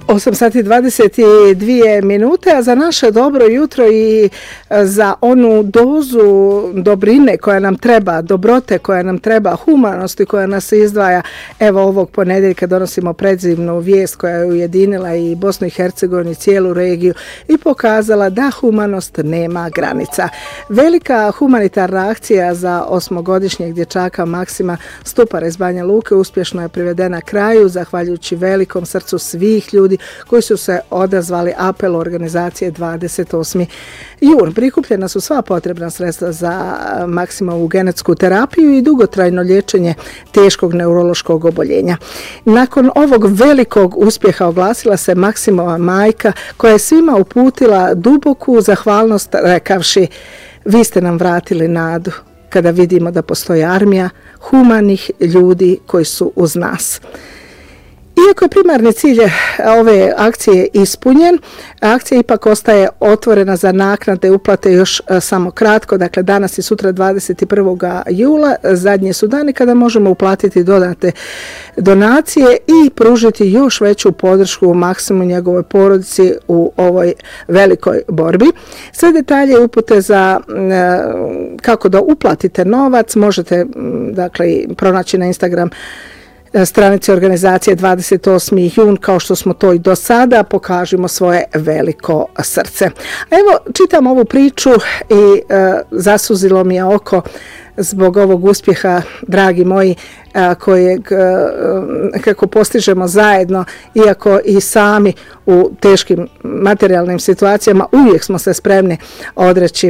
8 sati 22 minute, a za naše dobro jutro i za onu dozu dobrine koja nam treba, dobrote koja nam treba, humanosti koja nas izdvaja. Evo ovog ponedjeljka donosimo predzimnu vijest koja je ujedinila i Bosnu i Hercegovinu i cijelu regiju i pokazala da humanost nema granica. Velika humanitarna akcija za 8-godišnjeg dječaka Maksima Stupara iz Banja Luke uspješno je privedena kraju zahvaljujući velikom srcu svih ljudi koji su se odazvali apelu organizacije 28. jun. Prikupljena su sva potrebna sredstva za Maksimovu genetsku terapiju i dugotrajno liječenje teškog neurološkog oboljenja. Nakon ovog velikog uspjeha oglasila se Maksimova majka koja je svima uputila duboku zahvalnost rekavši: vi ste nam vratili nadu kada vidimo da postoji armija humanih ljudi koji su uz nas. Iako je primarni cilj ove akcije ispunjen, akcija ipak ostaje otvorena za naknade uplate još samo kratko. Dakle, danas i sutra 21. jula zadnji su dani kada možemo uplatiti dodatne donacije i pružiti još veću podršku Maksimu i njegovoj porodici u ovoj velikoj borbi. Sve detalje i upute za kako da uplatite novac možete pronaći na Instagram stranice organizacije 28. jun, kao što smo to i do sada. Pokažimo svoje veliko srce. Evo, čitam ovu priču i zasuzilo mi je oko zbog ovog uspjeha, dragi moji, kojeg kako postižemo zajedno, iako i sami u teškim materijalnim situacijama uvijek smo se spremni odreći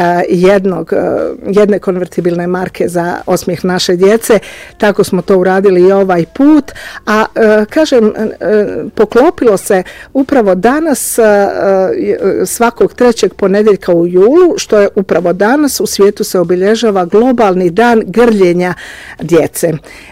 jedne konvertibilne marke za osmijeh naše djece. Tako smo to uradili i ovaj put, a kažem, poklopilo se upravo danas, svakog trećeg ponedjeljka u julu, što je upravo danas u svijetu se obilježava globalni dan grljenja djece.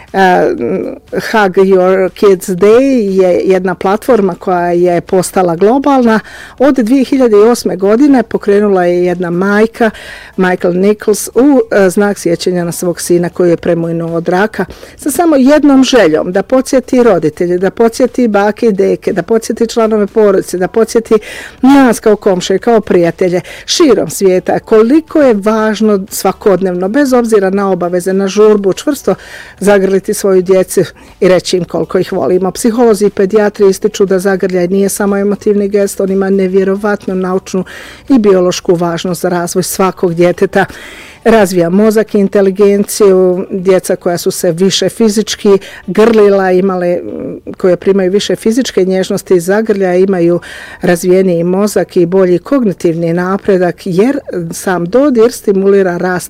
Hug Your Kids Day je jedna platforma koja je postala globalna. Od 2008. godine pokrenula je jedna majka, Michael Nichols, u znak sjećanja na svog sina koji je preminuo od raka, sa samo jednom željom da podsjeti roditelje, da podsjeti bake i deke, da podsjeti članove porodice, da podsjeti nas kao komšije, kao prijatelje širom svijeta koliko je važno svakodnevno, bez obzira na obaveze, na žurbu, čvrsto zagrliti svoju djecu i reći im koliko ih volimo. Psiholozi i pedijatri ističu da zagrljaj nije samo emotivni gest, on ima nevjerovatnu naučnu i biološku važnost za razvoj svakog djeteta. Razvija mozak i inteligenciju. Djeca koja su se više fizički grlila, koje primaju više fizičke nježnosti i zagrljaja, imaju razvijeniji mozak i bolji kognitivni napredak, jer sam dodir stimulira rast